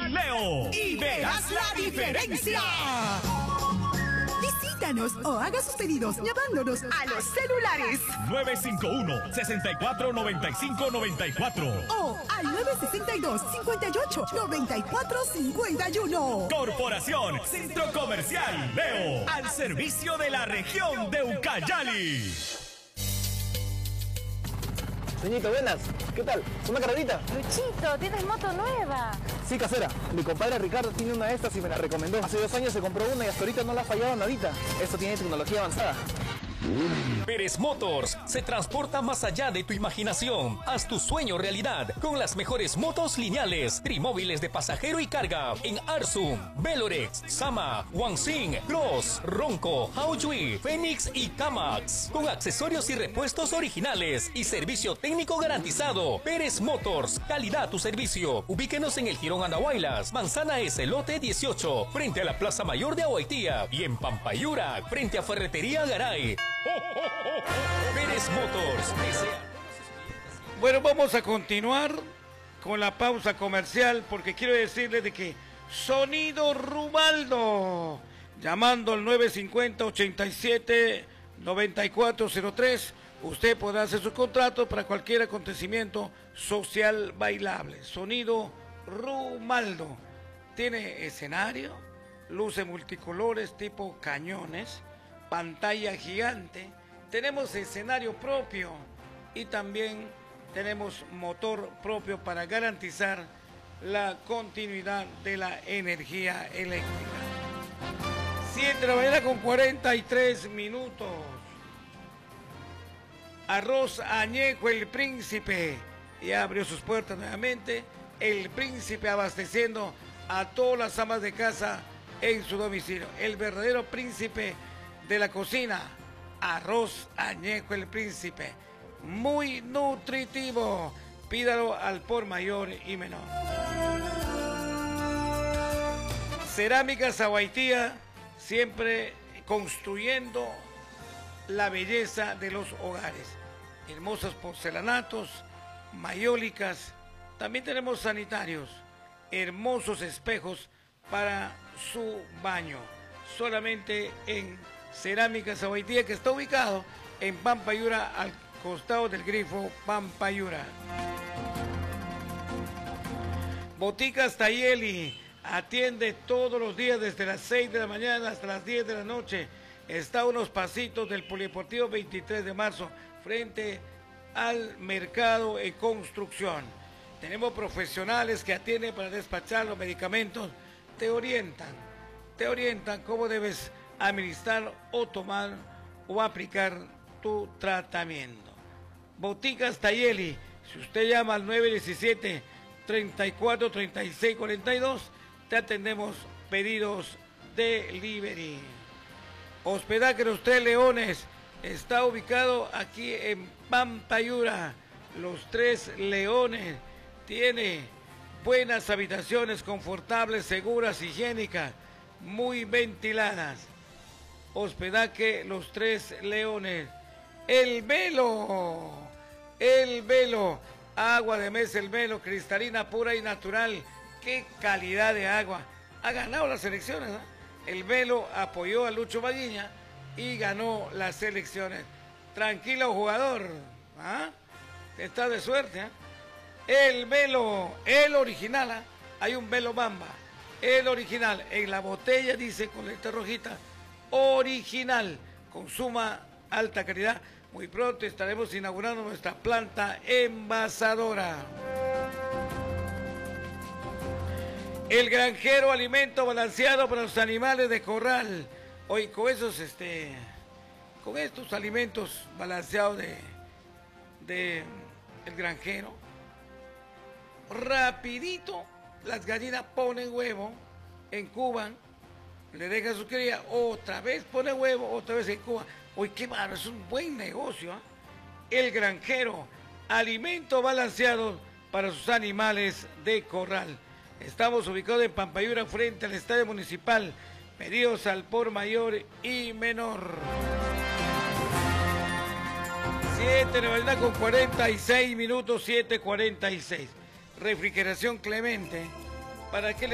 Leo y verás la diferencia. Visítanos o haga sus pedidos llamándonos a los celulares 951-649594 o al 962-58-9451. Corporación Centro Comercial Leo, al servicio de la región de Ucayali. Señorita, buenas. ¿Qué tal? ¿Una carrerita? Luchito, ¿tienes moto nueva? Sí, casera. Mi compadre Ricardo tiene una de estas y me la recomendó. Hace 2 años se compró una y hasta ahorita no la ha fallado nadita. Esto tiene tecnología avanzada. Pérez Motors se transporta más allá de tu imaginación. Haz tu sueño realidad con las mejores motos lineales, trimóviles de pasajero y carga en Arsum, Velorex, Sama, Wanxing, Cross, Ronco, Haoyui, Fénix y Kamax. Con accesorios y repuestos originales y servicio técnico garantizado. Pérez Motors, calidad a tu servicio. Ubíquenos en el Jirón Andahuaylas, Manzana S, lote 18, frente a la Plaza Mayor de Ahuaytía, y en Pampayura, frente a Ferretería Garay. Pérez Motors desea. Bueno, vamos a continuar con la pausa comercial porque quiero decirles de que Sonido Rubaldo, llamando al 950-87-9403, usted podrá hacer su contrato para cualquier acontecimiento social bailable. Sonido Rubaldo tiene escenario, luces multicolores tipo cañones, pantalla gigante, tenemos escenario propio y también tenemos motor propio para garantizar la continuidad de la energía eléctrica. 7 de la mañana con 43 minutos. Arroz Añejo El Príncipe ya abrió sus puertas nuevamente. El Príncipe abasteciendo a todas las amas de casa en su domicilio. El verdadero príncipe de la cocina, Arroz Añejo El Príncipe, muy nutritivo. Pídalo al por mayor y menor. Cerámicas Ahuaytía, siempre construyendo la belleza de los hogares. Hermosos porcelanatos, mayólicas, también tenemos sanitarios, hermosos espejos para su baño. Solamente en Cerámicas Ahuaytía, que está ubicado en Pampayura, al costado del grifo Pampayura. Boticas Tayeli atiende todos los días desde las 6 de la mañana hasta las 10 de la noche. Está a unos pasitos del Polideportivo 23 de marzo, frente al mercado en construcción. Tenemos profesionales que atienden para despachar los medicamentos, te orientan cómo debes administrar o tomar o aplicar tu tratamiento. Boticas Tayeli, si usted llama al 917-343642, te atendemos pedidos de delivery. Hospedaje Los Tres Leones está ubicado aquí en Pampayura. Los Tres Leones tiene buenas habitaciones confortables, seguras, higiénicas, muy ventiladas. Hospedaje Los Tres Leones. El Velo, agua de mesa El Velo, cristalina, pura y natural. Qué calidad de agua. Ha ganado las elecciones, ¿eh? El Velo apoyó a Lucho Baguiña y ganó las elecciones. Tranquilo, jugador, ¿ah? Está de suerte, ¿eh? El Velo, el original, ¿eh? Hay un Velo Bamba, el original, en la botella dice con letra rojita, original, consuma alta calidad. Muy pronto estaremos inaugurando nuestra planta envasadora. El Granjero, alimento balanceado para los animales de corral. Hoy con esos, con estos alimentos balanceados de El Granjero, rapidito las gallinas ponen huevo, incuban, le dejan su cría, otra vez pone huevo, otra vez incuban. Uy, qué bárbaro, es un buen negocio, ¿eh? El Granjero, alimento balanceado para sus animales de corral. Estamos ubicados en Pampayura, frente al Estadio Municipal. Pedidos al por mayor y menor. 7 de la mañana con 46 minutos, 7:46. Refrigeración Clemente. ¿Para qué le